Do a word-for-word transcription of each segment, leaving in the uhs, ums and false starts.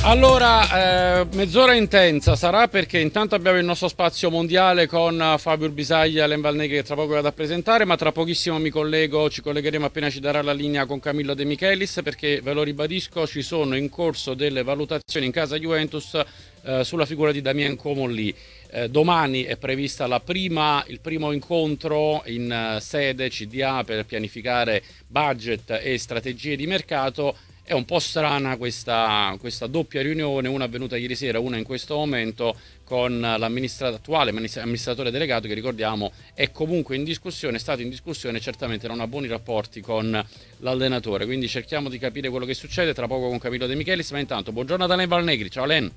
Allora, eh, mezz'ora intensa sarà perché intanto abbiamo il nostro spazio mondiale con Fabio Urbisaglia e Alain Valnegri che tra poco vado a presentare, ma tra pochissimo mi collego, ci collegheremo appena ci darà la linea con Camillo De Michelis, perché ve lo ribadisco, ci sono in corso delle valutazioni in casa Juventus eh, sulla figura di Damien Comolli. Eh, domani è prevista la prima, il primo incontro in uh, sede C D A per pianificare budget e strategie di mercato. È un po' strana questa, questa doppia riunione, una avvenuta ieri sera, una in questo momento, con l'attuale amministratore delegato che, ricordiamo, è comunque in discussione, è stato in discussione, certamente non ha buoni rapporti con l'allenatore. Quindi cerchiamo di capire quello che succede tra poco con Camillo De Michelis, ma intanto buongiorno ad Alain Valnegri. Ciao Alain.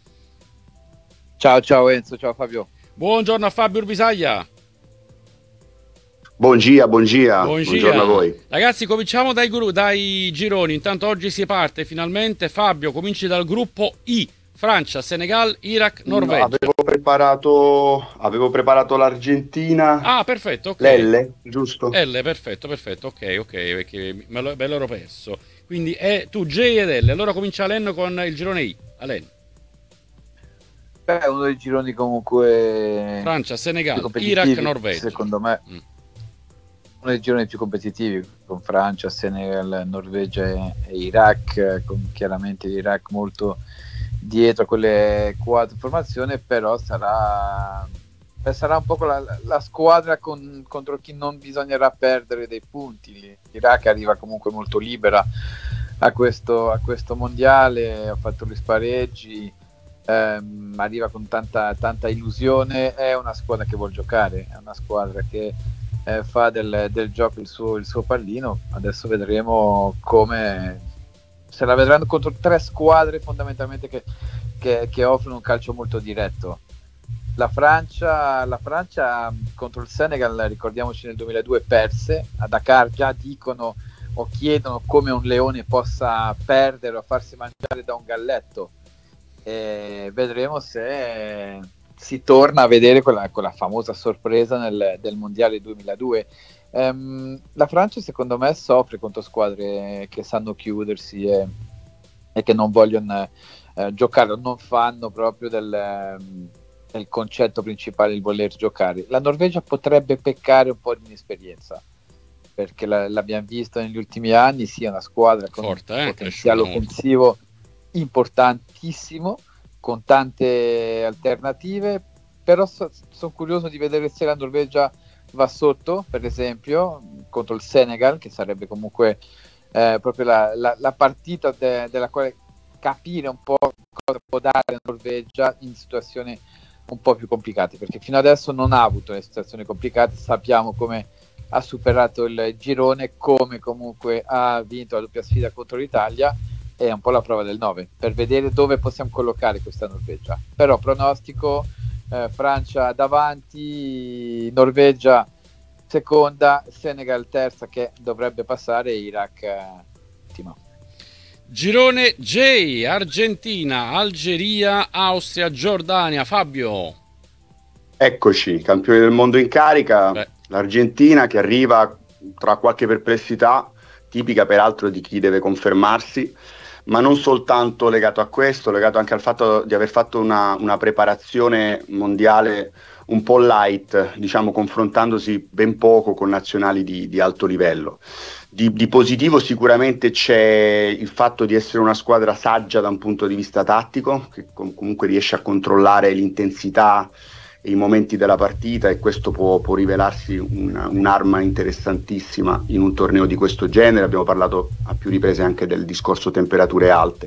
Ciao ciao Enzo, ciao Fabio. Buongiorno a Fabio Urbisaglia. Buongiorno, buongiorno, buongiorno a voi. Ragazzi, cominciamo dai, dai gironi. Intanto oggi si parte finalmente. Fabio, cominci dal gruppo I: Francia, Senegal, Iraq, Norvegia. No, avevo preparato avevo preparato l'Argentina. Ah, perfetto, ok. L'L, giusto? L, perfetto, perfetto, ok, ok, perché me, lo, me l'ero perso. Quindi è tu J ed L. Allora comincia Alain con il girone I. Alain. Beh, è uno dei gironi comunque Francia, Senegal, Iraq, Norvegia. Secondo me mm. uno dei gironi più competitivi, con Francia, Senegal, Norvegia e, e Iraq, con chiaramente l'Iraq molto dietro a quelle quattro formazioni, però sarà, sarà un po' la, la squadra con, contro chi non bisognerà perdere dei punti. L'Iraq arriva comunque molto libera a questo, a questo mondiale, ha fatto gli spareggi, ehm, arriva con tanta, tanta illusione, è una squadra che vuol giocare, è una squadra che Eh, fa del, del gioco il suo, il suo pallino. Adesso vedremo come se la vedranno contro tre squadre fondamentalmente che, che, che offrono un calcio molto diretto. La Francia, la Francia contro il Senegal, ricordiamoci, nel duemiladue perse a Dakar. Già dicono o chiedono come un leone possa perdere o farsi mangiare da un galletto, e vedremo se si torna a vedere quella, quella famosa sorpresa nel, del mondiale duemiladue. Um, la Francia secondo me soffre contro squadre che sanno chiudersi e, e che non vogliono eh, giocare, non fanno proprio del, um, del concetto principale il voler giocare. La Norvegia potrebbe peccare un po' di inesperienza, perché la, l'abbiamo visto negli ultimi anni, sia una squadra con Forte, un eh, potenziale offensivo importantissimo, con tante alternative, però so, sono curioso di vedere se la Norvegia va sotto, per esempio, contro il Senegal, che sarebbe comunque eh, proprio la, la, la partita de, della quale capire un po' cosa può dare la Norvegia in situazioni un po' più complicate, perché fino adesso non ha avuto le situazioni complicate, sappiamo come ha superato il girone, come comunque ha vinto la doppia sfida contro l'Italia. È un po' la prova del nove per vedere dove possiamo collocare questa Norvegia. Però pronostico eh, Francia davanti, Norvegia seconda, Senegal terza che dovrebbe passare, Iraq eh, ultima. Girone J: Argentina, Algeria, Austria, Giordania. Fabio. Eccoci, campioni del mondo in carica. Beh. L'Argentina che arriva tra qualche perplessità, tipica peraltro di chi deve confermarsi, ma non soltanto legato a questo, legato anche al fatto di aver fatto una, una preparazione mondiale un po' light, diciamo, confrontandosi ben poco con nazionali di, di alto livello. Di, di positivo sicuramente c'è il fatto di essere una squadra saggia da un punto di vista tattico, che com- comunque riesce a controllare l'intensità e i momenti della partita, e questo può, può rivelarsi una, un'arma interessantissima in un torneo di questo genere. Abbiamo parlato a più riprese anche del discorso temperature alte.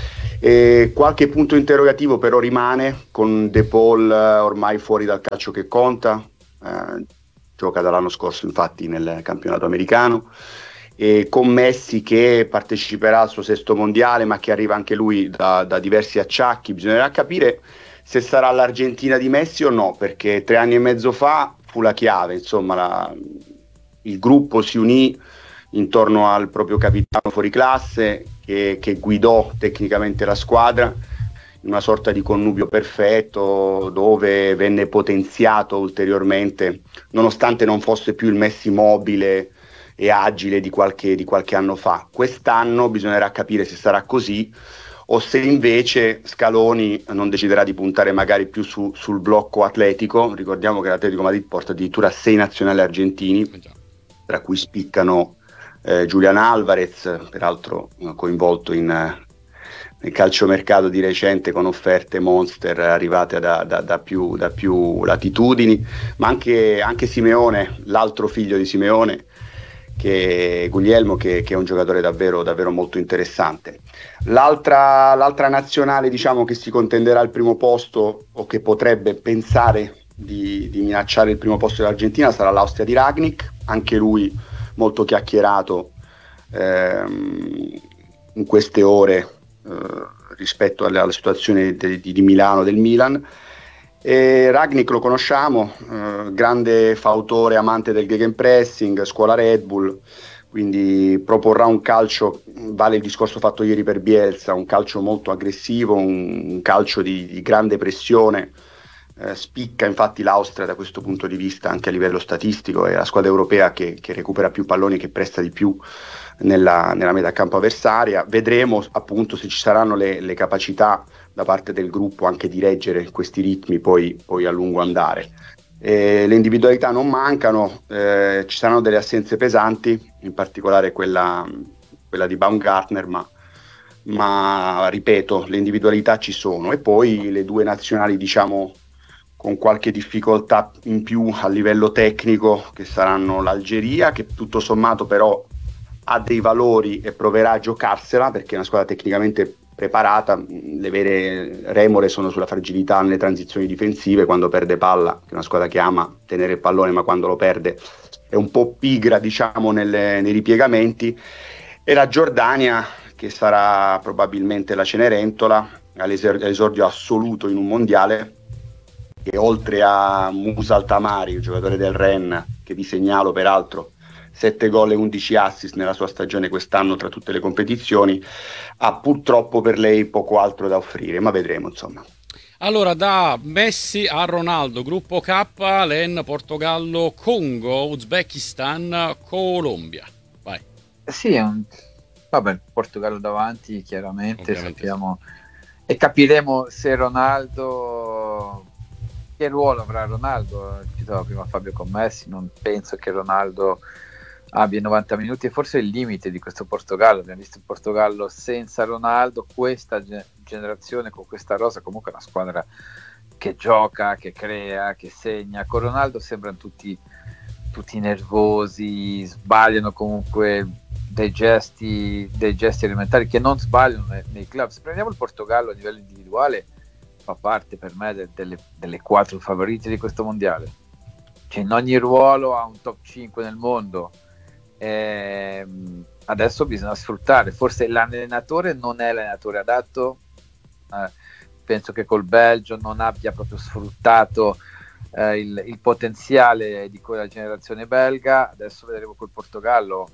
E qualche punto interrogativo però rimane, con De Paul ormai fuori dal calcio che conta, eh, gioca dall'anno scorso infatti nel campionato americano, e con Messi che parteciperà al suo sesto mondiale ma che arriva anche lui da, da diversi acciacchi. Bisognerà capire se sarà l'Argentina di Messi o no, perché tre anni e mezzo fa fu la chiave, insomma la, il gruppo si unì intorno al proprio capitano fuori classe che, che guidò tecnicamente la squadra in una sorta di connubio perfetto, dove venne potenziato ulteriormente, nonostante non fosse più il Messi mobile e agile di qualche, di qualche anno fa. Quest'anno bisognerà capire se sarà così o se invece Scaloni non deciderà di puntare magari più su, sul blocco atletico. Ricordiamo che l'Atletico Madrid porta addirittura sei nazionali argentini, tra cui spiccano eh, Julian Alvarez, peraltro eh, coinvolto in, eh, nel calciomercato di recente con offerte monster arrivate da, da, da, più, da più latitudini, ma anche, anche Simeone, l'altro figlio di Simeone, che Guglielmo, che, che è un giocatore davvero, davvero molto interessante. L'altra, l'altra nazionale, diciamo, che si contenderà il primo posto o che potrebbe pensare di, di minacciare il primo posto dell'Argentina sarà l'Austria di Rangnick, anche lui molto chiacchierato ehm, in queste ore eh, rispetto alla, alla situazione di, di Milano, del Milan. E Rangnick lo conosciamo, eh, grande fautore, amante del gegenpressing, scuola Red Bull, quindi proporrà un calcio, vale il discorso fatto ieri per Bielsa, un calcio molto aggressivo, un, un calcio di, di grande pressione. Eh, spicca infatti l'Austria da questo punto di vista anche a livello statistico, è la squadra europea che, che recupera più palloni, che presta di più nella, nella metà campo avversaria. Vedremo appunto se ci saranno le, le capacità da parte del gruppo anche di reggere questi ritmi poi, poi a lungo andare. Eh, le individualità non mancano, eh, ci saranno delle assenze pesanti, in particolare quella, quella di Baumgartner, ma, ma ripeto, le individualità ci sono. E poi le due nazionali, diciamo, con qualche difficoltà in più a livello tecnico, che saranno l'Algeria, che tutto sommato però ha dei valori e proverà a giocarsela perché è una squadra tecnicamente preparata. Le vere remore sono sulla fragilità nelle transizioni difensive, quando perde palla, che è una squadra che ama tenere il pallone, ma quando lo perde è un po' pigra, diciamo, nelle, nei ripiegamenti. E la Giordania, che sarà probabilmente la Cenerentola, all'esordio assoluto in un mondiale, che oltre a Musa Altamari, il giocatore del Rennes, che vi segnalo peraltro sette gol e undici assist nella sua stagione quest'anno tra tutte le competizioni, ha purtroppo per lei poco altro da offrire, ma vedremo, insomma. Allora, da Messi a Ronaldo, gruppo K, Len, Portogallo, Congo, Uzbekistan, Colombia. Vai. Sì, è un... vabbè, Portogallo davanti, chiaramente, Ovviamente sappiamo, sì. E capiremo se Ronaldo... che ruolo avrà Ronaldo. Citava prima Fabio con Messi, non penso che Ronaldo abbia novanta minuti, e forse il limite di questo Portogallo. Abbiamo visto il Portogallo senza Ronaldo, questa ge- generazione con questa rosa comunque è una squadra che gioca, che crea, che segna. Con Ronaldo sembrano tutti, tutti nervosi, sbagliano comunque dei gesti, dei gesti elementari che non sbagliano nei, nei club. Se prendiamo il Portogallo a livello individuale, fa parte per me de- delle, delle quattro favorite di questo mondiale. Cioè, in ogni ruolo ha un top cinque nel mondo. E adesso bisogna sfruttare, forse l'allenatore non è l'allenatore adatto, eh, penso che col Belgio non abbia proprio sfruttato eh, il, il potenziale di quella generazione belga. Adesso vedremo col Portogallo.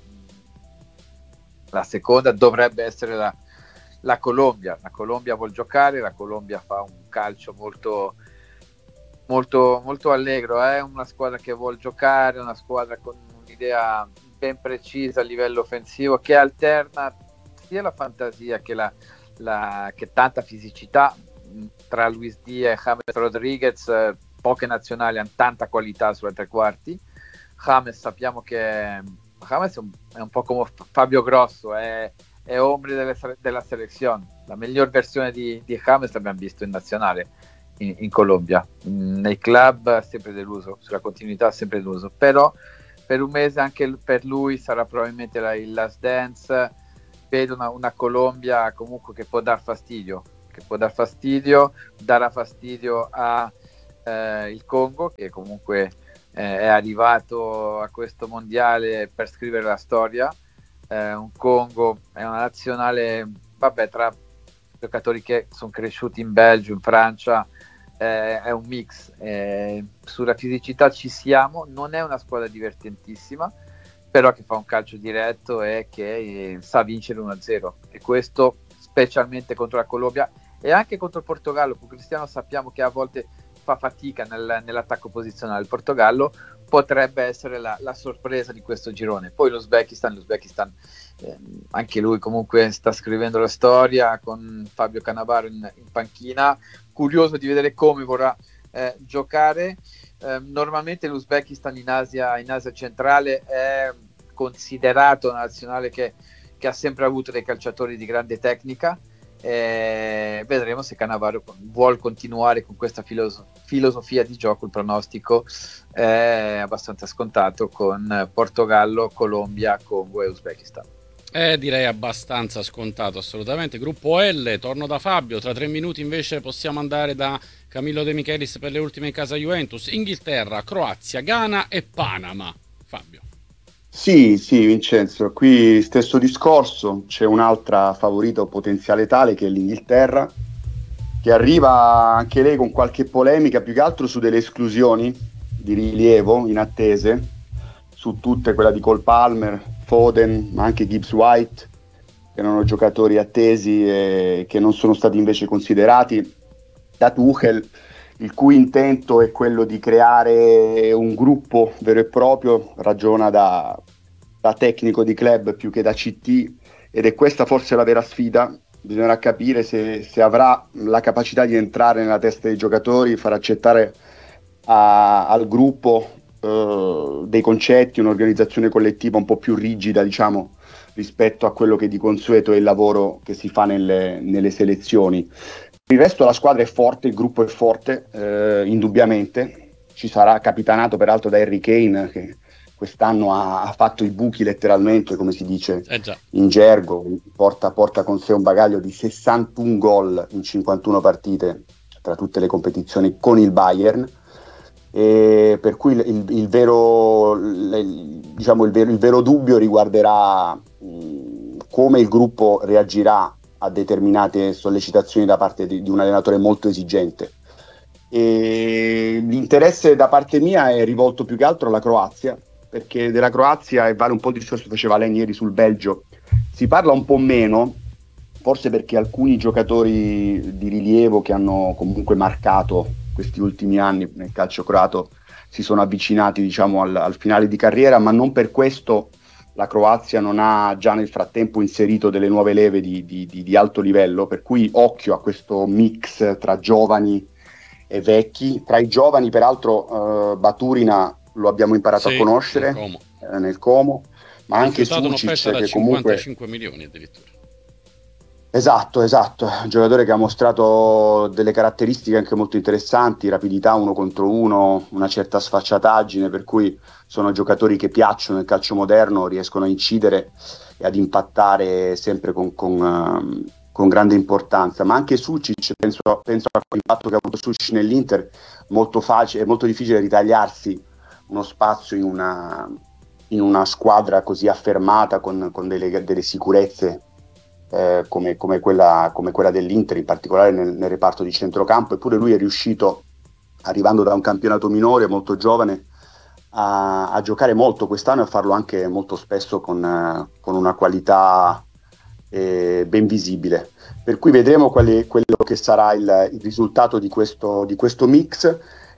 La seconda dovrebbe essere la, la Colombia. La Colombia vuol giocare, la Colombia fa un calcio molto molto, molto allegro, è una squadra che vuol giocare, una squadra con un'idea ben precisa a livello offensivo, che alterna sia la fantasia che, la, la, che tanta fisicità. Tra Luis Díaz e James Rodriguez, eh, poche nazionali hanno tanta qualità sulle tre quarti. James sappiamo che James è un, è un po' come Fabio Grosso, è, è ombre delle, della selezione. La miglior versione di, di James l'abbiamo visto in nazionale in, in Colombia. Nei club ha sempre deluso, sulla continuità ha sempre deluso, però per un mese anche per lui sarà probabilmente la, il last dance. Vedo una, una Colombia comunque che può dar fastidio, che può dar fastidio, darà fastidio a eh, il Congo, che comunque eh, è arrivato a questo mondiale per scrivere la storia. Eh, un Congo è una nazionale, vabbè, tra giocatori che sono cresciuti in Belgio, in Francia, eh, è un mix. Eh, sulla fisicità ci siamo, non è una squadra divertentissima, però che fa un calcio diretto e che eh, sa vincere uno a zero, e questo specialmente contro la Colombia e anche contro il Portogallo. Con Cristiano sappiamo che a volte fa fatica nel, nell'attacco posizionale. Il Portogallo potrebbe essere la, la sorpresa di questo girone. Poi l'Uzbekistan, l'Uzbekistan eh, anche lui comunque sta scrivendo la storia con Fabio Cannavaro in, in panchina, curioso di vedere come vorrà eh, giocare. Eh, normalmente l'Uzbekistan in Asia, in Asia centrale è considerato una nazionale che, che ha sempre avuto dei calciatori di grande tecnica. Eh, vedremo se Cannavaro vuol continuare con questa filoso- filosofia di gioco. Il pronostico è abbastanza scontato con Portogallo, Colombia, Congo e Uzbekistan. Eh, direi abbastanza scontato, assolutamente. Gruppo L, torno da Fabio. Tra tre minuti invece possiamo andare da Camillo De Michelis per le ultime in casa Juventus. Inghilterra, Croazia, Ghana e Panama. Fabio. Sì, sì, Vincenzo, qui stesso discorso, c'è un'altra favorita o potenziale tale che è l'Inghilterra, che arriva anche lei con qualche polemica, più che altro su delle esclusioni di rilievo in attese, su tutte, quella di Cole Palmer, Foden, ma anche Gibbs White, che erano giocatori attesi e che non sono stati invece considerati da Tuchel, il cui intento è quello di creare un gruppo vero e proprio, ragiona da, da tecnico di club più che da C T, ed è questa forse la vera sfida. Bisognerà capire se, se avrà la capacità di entrare nella testa dei giocatori, far accettare a, al gruppo eh, dei concetti, un'organizzazione collettiva un po' più rigida, diciamo, rispetto a quello che di consueto è il lavoro che si fa nelle, nelle selezioni. Il resto della squadra è forte, il gruppo è forte, eh, indubbiamente. Ci sarà capitanato peraltro da Harry Kane, che quest'anno ha, ha fatto i buchi letteralmente, come si dice eh già. in gergo, porta, porta con sé un bagaglio di sessantuno gol in cinquantuno partite tra tutte le competizioni con il Bayern, e per cui il, il, il, vero, il, diciamo il, vero, il vero dubbio riguarderà mh, come il gruppo reagirà a determinate sollecitazioni da parte di, di un allenatore molto esigente. E l'interesse da parte mia è rivolto più che altro alla Croazia, perché della Croazia, e vale un po' il discorso che faceva lei ieri sul Belgio, si parla un po' meno, forse perché alcuni giocatori di rilievo che hanno comunque marcato questi ultimi anni nel calcio croato si sono avvicinati, diciamo, al, al finale di carriera, ma non per questo la Croazia non ha già nel frattempo inserito delle nuove leve di, di, di, di alto livello, per cui occhio a questo mix tra giovani e vecchi. Tra i giovani peraltro eh, Baturina lo abbiamo imparato sì, a conoscere nel Como, eh, nel Como, ma ha anche rifiutato Sucic, un'offerta da che comunque cinquantacinque milioni addirittura. Esatto, esatto, un giocatore che ha mostrato delle caratteristiche anche molto interessanti, rapidità uno contro uno, una certa sfacciataggine, per cui sono giocatori che piacciono nel calcio moderno, riescono a incidere e ad impattare sempre con, con, uh, con grande importanza. Ma anche Sucic, penso, penso all'impatto che ha avuto Sucic nell'Inter, molto facile, è molto difficile ritagliarsi uno spazio in una, in una squadra così affermata, con, con delle, delle sicurezze Eh, come, come, quella, come quella dell'Inter, in particolare nel, nel reparto di centrocampo. Eppure lui è riuscito, arrivando da un campionato minore molto giovane, a, a giocare molto quest'anno e a farlo anche molto spesso con, eh, con una qualità eh, ben visibile. Per cui vedremo quali, quello che sarà il, il risultato di questo, di questo mix,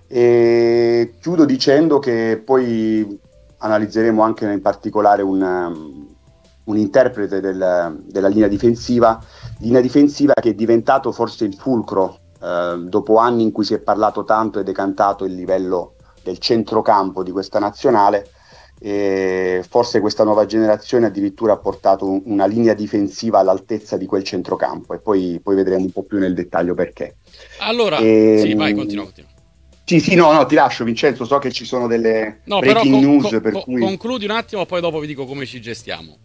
e chiudo dicendo che poi analizzeremo anche in particolare un un interprete del, della linea difensiva, linea difensiva che è diventato forse il fulcro eh, dopo anni in cui si è parlato tanto e decantato il livello del centrocampo di questa nazionale, e forse questa nuova generazione addirittura ha portato un, una linea difensiva all'altezza di quel centrocampo, e poi, poi vedremo un po' più nel dettaglio perché. Allora, e, sì, vai, continua, continua. Sì, sì, no, no, ti lascio Vincenzo, so che ci sono delle no, breaking però, news, co- per co- cui... concludi un attimo, poi dopo vi dico come ci gestiamo.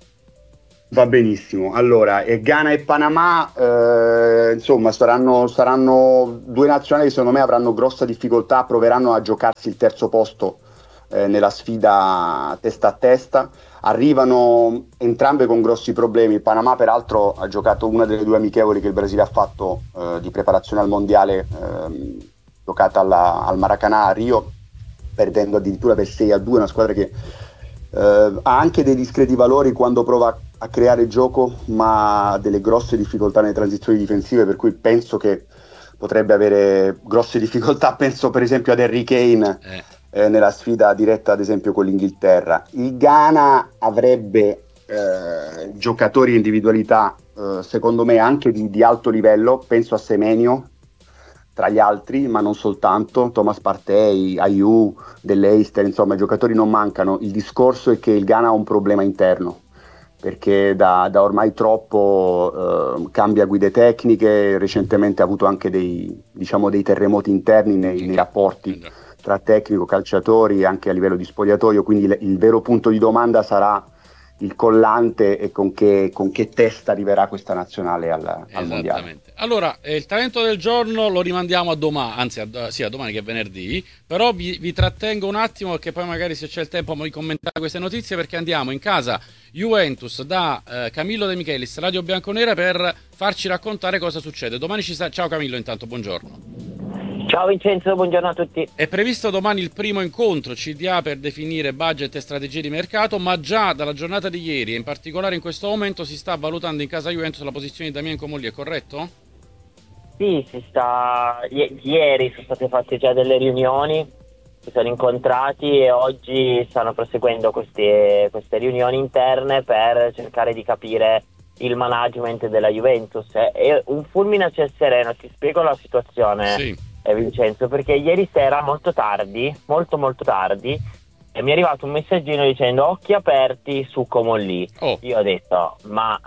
Va benissimo, allora eh, Ghana e Panama eh, insomma saranno, saranno due nazionali che secondo me avranno grossa difficoltà, proveranno a giocarsi il terzo posto eh, nella sfida testa a testa, arrivano entrambe con grossi problemi. Il Panama peraltro ha giocato una delle due amichevoli che il Brasile ha fatto eh, di preparazione al mondiale, eh, giocata alla, al Maracanã a Rio, perdendo addirittura per sei a due, una squadra che eh, ha anche dei discreti valori quando prova a creare gioco, ma ha delle grosse difficoltà nelle transizioni difensive, per cui penso che potrebbe avere grosse difficoltà. Penso per esempio ad Harry Kane, eh. eh, nella sfida diretta ad esempio con l'Inghilterra. Il Ghana avrebbe eh, giocatori e individualità eh, secondo me anche di, di alto livello, penso a Semenyo tra gli altri, ma non soltanto, Thomas Partey, Ayew, De Leicester, insomma i giocatori non mancano. Il discorso è che il Ghana ha un problema interno, perché da, da ormai troppo eh, cambia guide tecniche, recentemente ha avuto anche dei, diciamo, dei terremoti interni nei, nei rapporti tra tecnico, calciatori, anche a livello di spogliatoio, quindi il, il vero punto di domanda sarà il collante e con che, con che testa arriverà questa nazionale al, al mondiale. Allora, eh, il talento del giorno lo rimandiamo a domani, anzi a, sì, a domani che è venerdì, però vi, vi trattengo un attimo perché poi magari se c'è il tempo di commentare queste notizie, perché andiamo in casa Juventus da eh, Camillo De Michelis, Radio Bianconera, per farci raccontare cosa succede. Domani ci sta... Ciao Camillo, intanto buongiorno. Ciao Vincenzo, buongiorno a tutti. È previsto domani il primo incontro C D A per definire budget e strategie di mercato, ma già dalla giornata di ieri e in particolare in questo momento si sta valutando in casa Juventus la posizione di Damien Comolli, è corretto? Sì, si sta... I- ieri sono state fatte già delle riunioni, si sono incontrati e oggi stanno proseguendo queste, queste riunioni interne per cercare di capire il management della Juventus. È un fulmine a ciel sereno, ti spiego la situazione. Sì. Vincenzo, perché ieri sera molto tardi, molto molto tardi, e mi è arrivato un messaggino dicendo occhi aperti su Comolli. Oh. Io ho detto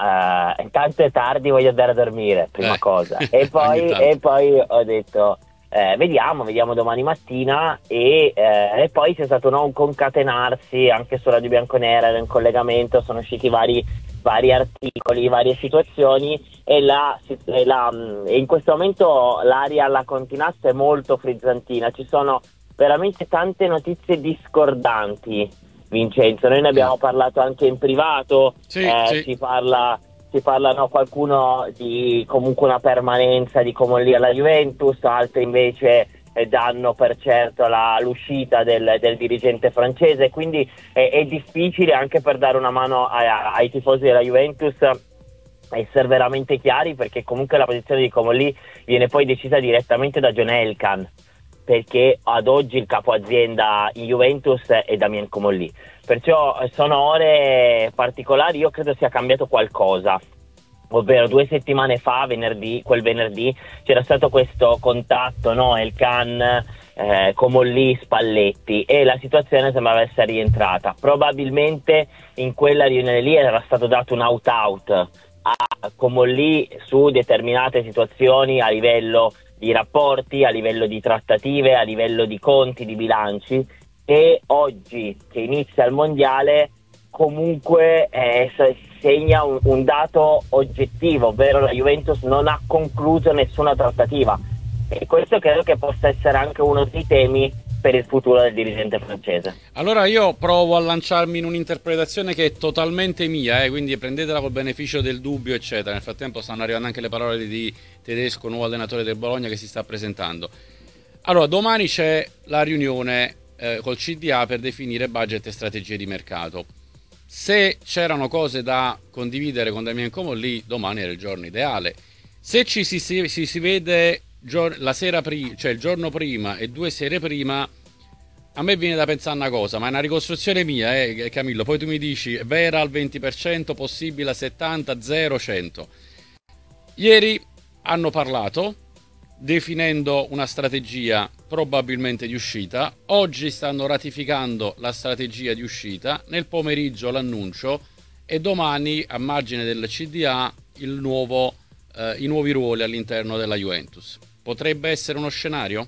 ma eh, intanto è tardi, voglio andare a dormire, prima eh. cosa, e poi, e poi ho detto eh, vediamo, vediamo domani mattina, e, eh, e poi c'è stato no, un concatenarsi anche su Radio Bianconera, in collegamento, sono usciti vari vari articoli, varie situazioni, e, la, e, la, e in questo momento l'aria alla Continassa è molto frizzantina, ci sono veramente tante notizie discordanti, Vincenzo. Noi ne abbiamo parlato anche in privato, sì, eh, sì. si parla si parla no, qualcuno di comunque una permanenza di Comolli alla Juventus, altri invece eh, danno per certo la, l'uscita del, del dirigente francese, quindi è, è difficile anche per dare una mano ai, ai tifosi della Juventus essere veramente chiari, perché comunque la posizione di Comolli viene poi decisa direttamente da John Elkann, perché ad oggi il capo azienda in Juventus è Damien Comolli, perciò sono ore particolari. Io credo sia cambiato qualcosa, ovvero due settimane fa, venerdì, quel venerdì, c'era stato questo contatto, no? Elkann, eh, Comolli, Spalletti, e la situazione sembrava essere rientrata. Probabilmente in quella riunione lì era stato dato un out-out a Comolli su determinate situazioni a livello di rapporti, a livello di trattative, a livello di conti, di bilanci, e oggi che inizia il mondiale comunque eh, segna un, un dato oggettivo, ovvero la Juventus non ha concluso nessuna trattativa, e questo credo che possa essere anche uno dei temi per il futuro del dirigente francese. Allora io provo a lanciarmi in un'interpretazione che è totalmente mia, eh, quindi prendetela col beneficio del dubbio eccetera. Nel frattempo stanno arrivando anche le parole di Tedesco, nuovo allenatore del Bologna, che si sta presentando. Allora domani c'è la riunione eh, col C D A per definire budget e strategie di mercato. Se c'erano cose da condividere con Damien Comolli, domani era il giorno ideale. Se ci si, si, si, si vede la sera prima, cioè il giorno prima e due sere prima, a me viene da pensare una cosa, ma è una ricostruzione mia, eh, Camillo, poi tu mi dici vera al venti per cento, possibile al settanta, zero, cento. Ieri hanno parlato definendo una strategia probabilmente di uscita, oggi stanno ratificando la strategia di uscita, nel pomeriggio l'annuncio, e domani a margine del C D A il nuovo, eh, i nuovi ruoli all'interno della Juventus. Potrebbe essere uno scenario?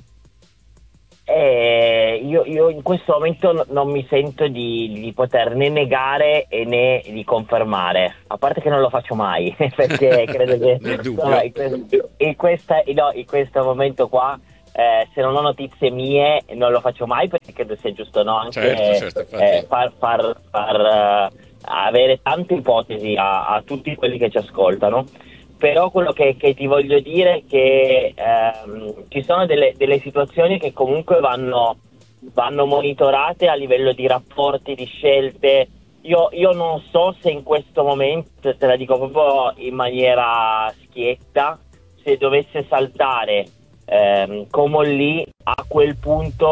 Eh, io, io in questo momento no, non mi sento di, di poter né negare e né di confermare, a parte che non lo faccio mai perché credo che insomma, in, questo, in, questa, no, in questo momento qua eh, se non ho notizie mie non lo faccio mai, perché credo sia giusto, no? Anche certo, certo, eh, far, far, far uh, avere tante ipotesi a, a tutti quelli che ci ascoltano. Però quello che, che ti voglio dire è che ehm, ci sono delle, delle situazioni che comunque vanno, vanno monitorate a livello di rapporti, di scelte. Io, io non so se in questo momento, te la dico proprio in maniera schietta, se dovesse saltare ehm, Comolli, a quel punto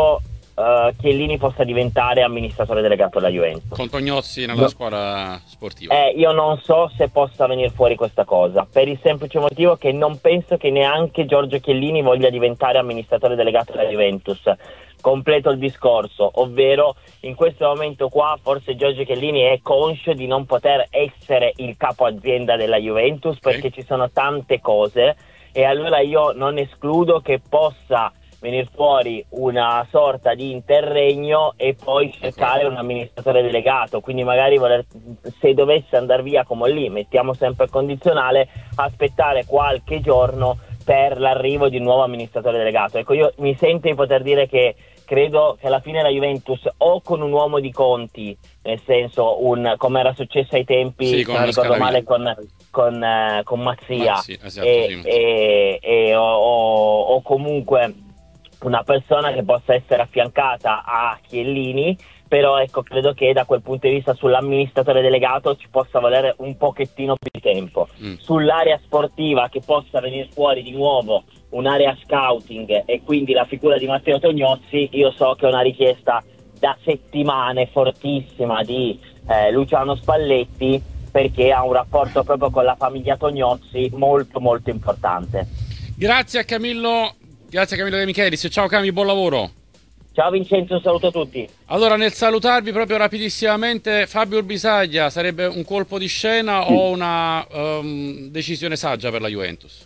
uh, Chiellini possa diventare amministratore delegato della Juventus. Con Tognozzi nella no. squadra sportiva. Eh, io non so se possa venire fuori questa cosa, per il semplice motivo che non penso che neanche Giorgio Chiellini voglia diventare amministratore delegato della Juventus. Completo il discorso, ovvero in questo momento qua forse Giorgio Chiellini è conscio di non poter essere il capo azienda della Juventus, okay, perché ci sono tante cose, e allora io non escludo che possa venire fuori una sorta di interregno e poi cercare un amministratore delegato, quindi magari voler, se dovesse andare via come lì, mettiamo sempre il condizionale, aspettare qualche giorno per l'arrivo di un nuovo amministratore delegato. Ecco, io mi sento di poter dire che credo che alla fine la Juventus, o con un uomo di conti, nel senso un, come era successo ai tempi, sì, se non ricordo male, con, con, eh, con Mazzia, Mazzi, esatto, e, sì. e, e, o, o, o comunque una persona che possa essere affiancata a Chiellini, però ecco, credo che da quel punto di vista sull'amministratore delegato ci possa volere un pochettino più di tempo. Mm. Sull'area sportiva, che possa venire fuori di nuovo un'area scouting e quindi la figura di Matteo Tognozzi, io so che è una richiesta da settimane fortissima di eh, Luciano Spalletti, perché ha un rapporto proprio con la famiglia Tognozzi molto molto importante. Grazie a Camillo, grazie a Camillo De Michelis, ciao Cami, buon lavoro. Ciao Vincenzo, un saluto a tutti. Allora, nel salutarvi proprio rapidissimamente, Fabio Urbisaglia, sarebbe un colpo di scena o una um, decisione saggia per la Juventus?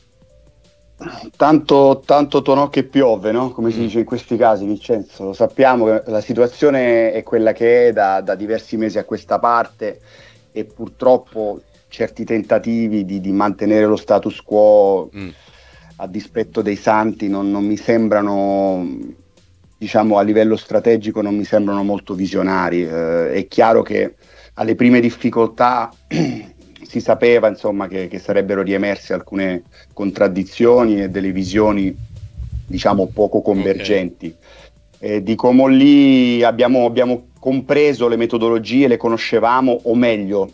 Tanto, tanto tonò che piove, no? Come si dice in questi casi, Vincenzo. Sappiamo che la situazione è quella che è da, da diversi mesi a questa parte, e purtroppo certi tentativi di, di mantenere lo status quo mm. a dispetto dei santi non, non mi sembrano, diciamo, a livello strategico non mi sembrano molto visionari. Eh, è chiaro che alle prime difficoltà si sapeva, insomma, che, che sarebbero riemerse alcune contraddizioni e delle visioni, diciamo, poco convergenti. Okay. Eh, di Comolli abbiamo, abbiamo compreso le metodologie, le conoscevamo, o meglio,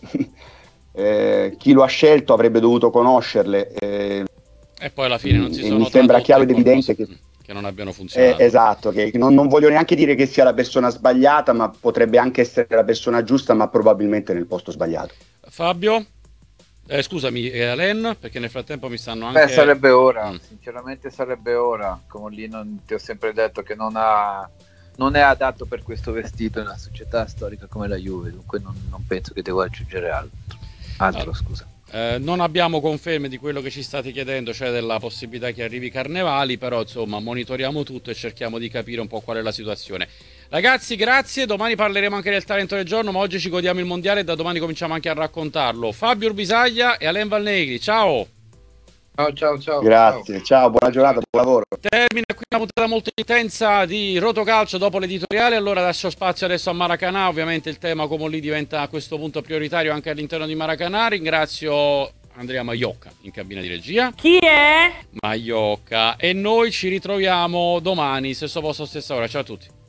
eh, chi lo ha scelto avrebbe dovuto conoscerle. Eh, e poi alla fine non si sono mi sembra chiaro ed evidente che, che non abbiano funzionato. Eh, esatto, che non, non voglio neanche dire che sia la persona sbagliata, ma potrebbe anche essere la persona giusta, ma probabilmente nel posto sbagliato. Fabio? Eh, scusami, eh, Alen, perché nel frattempo mi stanno anche... Beh, sarebbe ora, mm. sinceramente sarebbe ora. Come lì non, ti ho sempre detto che non, ha, non è adatto per questo vestito in una società storica come la Juve, dunque non, non penso che devo aggiungere altro. Altro, ah. scusa. Eh, non abbiamo conferme di quello che ci state chiedendo, cioè della possibilità che arrivi Carnevali, però insomma monitoriamo tutto e cerchiamo di capire un po' qual è la situazione. Ragazzi, grazie, domani parleremo anche del talento del giorno, ma oggi ci godiamo il mondiale e da domani cominciamo anche a raccontarlo. Fabio Urbisaglia e Alen Valnegri, ciao! Ciao, ciao, ciao. Grazie, ciao, ciao, buona giornata, buon lavoro. Termina qui una puntata molto intensa di Rotocalcio dopo l'editoriale, allora lascio spazio adesso a Maracanã, ovviamente il tema come lì diventa a questo punto prioritario anche all'interno di Maracanã. Ringrazio Andrea Maiocca in cabina di regia. Chi è? Maiocca. E noi ci ritroviamo domani, stesso posto, stessa ora. Ciao a tutti.